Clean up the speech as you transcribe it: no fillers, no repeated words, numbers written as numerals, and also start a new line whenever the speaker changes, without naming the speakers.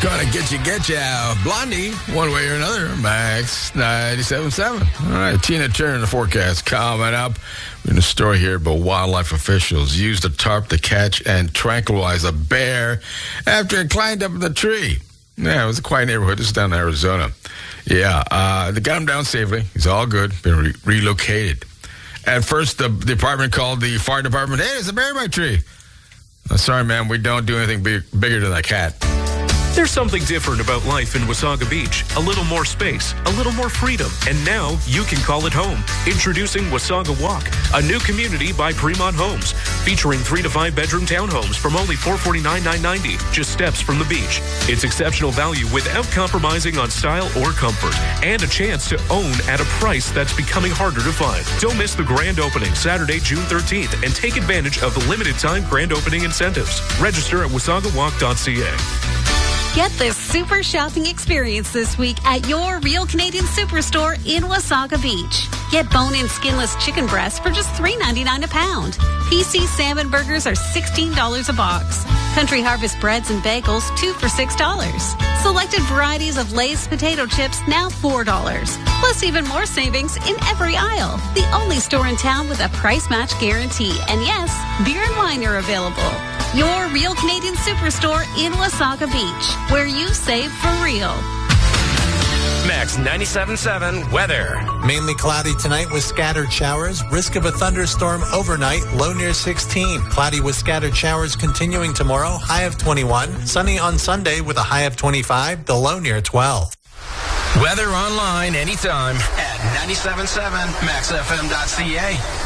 Gonna get ya. Blondie, one way or another. Max 97.7. All right, Tina Turner in the forecast coming up. In a story here about wildlife officials used a tarp to catch and tranquilize a bear after it climbed up in the tree. Yeah, it was a quiet neighborhood. This is down in Arizona. Yeah, they got him down safely. He's all good. Been relocated. At first, the department called the fire department. Hey, there's a bear in my tree. Sorry, man, we don't do anything bigger than that cat.
There's something different about life in Wasaga Beach. A little more space, a little more freedom, and now you can call it home. Introducing Wasaga Walk, a new community by Fremont Homes, featuring 3 to 5 bedroom townhomes from only $449,990, just steps from the beach. It's exceptional value without compromising on style or comfort, and a chance to own at a price that's becoming harder to find. Don't miss the grand opening Saturday, June 13th, and take advantage of the limited time grand opening incentives. Register at wasagawalk.ca.
Get this super shopping experience this week at your Real Canadian Superstore in Wasaga Beach. Get bone-in skinless chicken breasts for just $3.99 a pound. PC salmon burgers are $16 a box. Country Harvest breads and bagels, 2 for $6. Selected varieties of Lay's potato chips, now $4. Plus even more savings in every aisle. The only store in town with a price match guarantee. And yes, beer and wine are available. Your Real Canadian Superstore in Wasaga Beach, where you save for real.
Max 97.7 weather.
Mainly cloudy tonight with scattered showers. Risk of a thunderstorm overnight, low near 16. Cloudy with scattered showers continuing tomorrow, high of 21. Sunny on Sunday with a high of 25, the low near 12.
Weather online anytime at 97.7maxfm.ca.